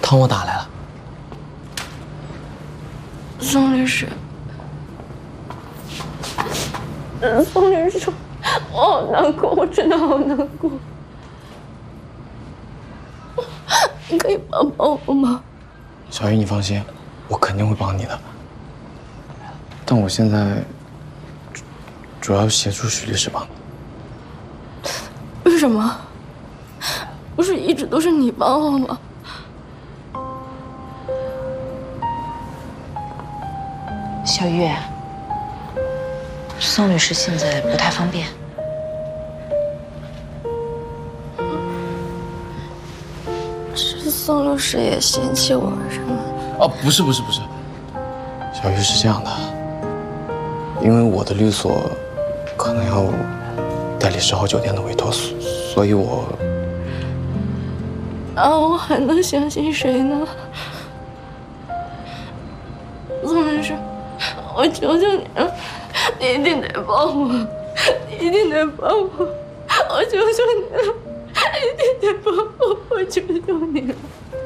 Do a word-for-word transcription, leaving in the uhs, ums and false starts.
汤我打来了。 宋律师，宋律师，我好难过，我真的好难过。你可以帮帮我吗？ 小雨，你放心，我肯定会帮你的。但我现在主主要协助许律师帮你。 为什么？不是一直都是你帮我吗？ 小月，宋律师现在不太方便。 是宋律师也嫌弃我是吗？ 哦，不是不是不是，小玉是这样的，因为我的律所可能要代理世豪酒店的委托，所以我…… 啊，我还能相信谁呢？宋律师，我求求你了，你一定得帮我，你一定得帮我，我求求你了，一定得帮我，我求求你了。